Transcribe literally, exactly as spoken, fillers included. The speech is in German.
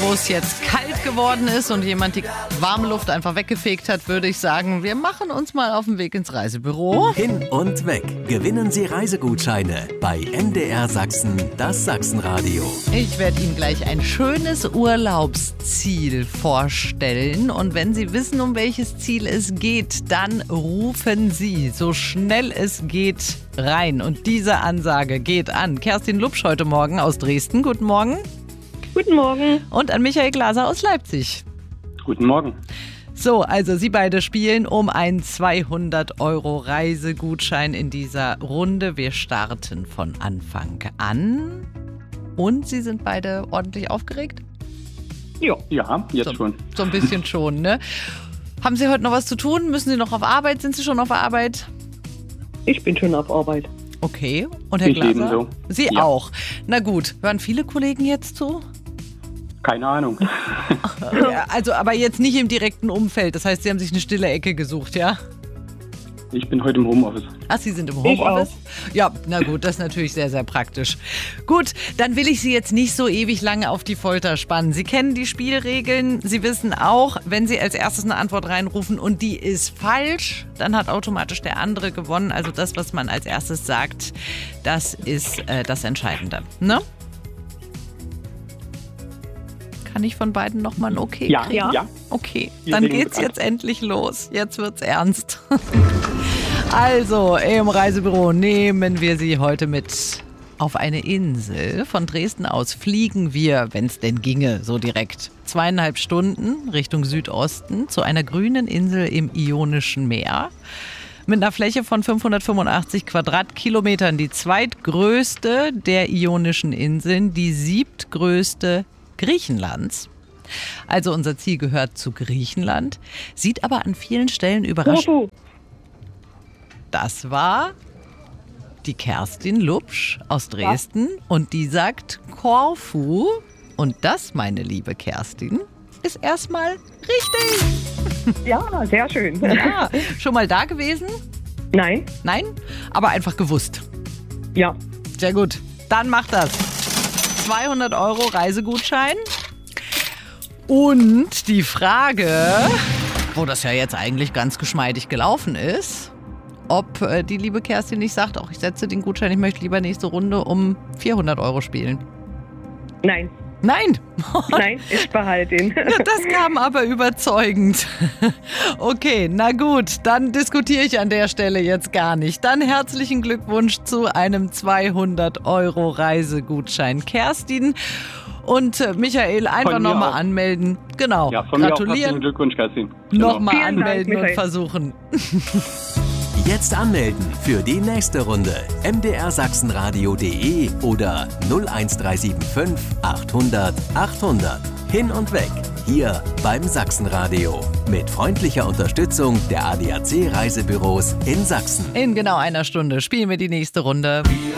es jetzt kalt geworden ist und jemand die warme Luft einfach weggefegt hat, würde ich sagen, wir machen uns mal auf den Weg ins Reisebüro. Hin und weg. Gewinnen Sie Reisegutscheine bei M D R Sachsen, das Sachsenradio. Ich werde Ihnen gleich ein schönes Urlaubsziel vorstellen. Und wenn Sie wissen, um welches Ziel es geht, dann rufen Sie so schnell es geht rein. Und diese Ansage geht an Kerstin Lupsch heute Morgen aus Dresden. Guten Morgen. Guten Morgen. Und an Michael Glaser aus Leipzig. Guten Morgen. So, also Sie beide spielen um einen zweihundert Euro Reisegutschein in dieser Runde. Wir starten von Anfang an. Und Sie sind beide ordentlich aufgeregt? Ja, ja, jetzt so, schon. So ein bisschen schon, ne? Haben Sie heute noch was zu tun? Müssen Sie noch auf Arbeit? Sind Sie schon auf Arbeit? Ich bin schon auf Arbeit. Okay. Und Herr Ich Glaser? ebenso. Sie Ja. auch. Na gut. Hören viele Kollegen jetzt zu? Keine Ahnung. Ja, also, aber jetzt nicht im direkten Umfeld. Das heißt, Sie haben sich eine stille Ecke gesucht, ja? Ich bin heute im Homeoffice. Ach, Sie sind im Ich Homeoffice? Ja, na gut, das ist natürlich sehr, sehr praktisch. Gut, dann will ich Sie jetzt nicht so ewig lange auf die Folter spannen. Sie kennen die Spielregeln. Sie wissen auch, wenn Sie als erstes eine Antwort reinrufen und die ist falsch, dann hat automatisch der andere gewonnen. Also das, was man als erstes sagt, das ist äh, das Entscheidende. Ne? Kann ich von beiden nochmal ein Okay Ja, kriegen? ja. Okay, Wir dann legen geht's bereit. jetzt endlich los. Jetzt wird's ernst. Also, im Reisebüro nehmen wir Sie heute mit auf eine Insel. Von Dresden aus fliegen wir, wenn es denn ginge, so direkt zweieinhalb Stunden Richtung Südosten zu einer grünen Insel im Ionischen Meer. Mit einer Fläche von fünfhundertfünfundachtzig Quadratkilometern, die zweitgrößte der Ionischen Inseln, die siebtgrößte Griechenlands. Also unser Ziel gehört zu Griechenland, sieht aber an vielen Stellen überraschend. Korfu. Das war die Kerstin Lupsch aus Dresden und die sagt Korfu. Und das, meine liebe Kerstin, ist erstmal richtig. Ja, sehr schön. Ja, schon mal da gewesen? Nein? Nein? Aber einfach gewusst. Ja. Sehr gut. Dann macht das. zweihundert Euro Reisegutschein. Und die Frage, wo das ja jetzt eigentlich ganz geschmeidig gelaufen ist, ob äh, die liebe Kerstin nicht sagt, auch ich setze den Gutschein, ich möchte lieber nächste Runde um vierhundert Euro spielen. Nein. Nein! Nein, ich behalte ihn. Das kam aber überzeugend. Okay, na gut, dann diskutiere ich an der Stelle jetzt gar nicht. Dann herzlichen Glückwunsch zu einem zweihundert Euro Reisegutschein. Kerstin und äh, Michael einfach Von mir nochmal auch. anmelden. Genau, Ja, von mir auch herzlichen gratulieren, Glückwunsch, Kerstin. Genau. nochmal Vielen Dank, anmelden und Michael. versuchen. Jetzt anmelden für die nächste Runde. m d r sachsenradio punkt d e oder null eins drei sieben fünf achthundert achthundert. Hin und weg. Hier beim Sachsenradio. Mit freundlicher Unterstützung der A D A C Reisebüros in Sachsen. In genau einer Stunde spielen wir die nächste Runde.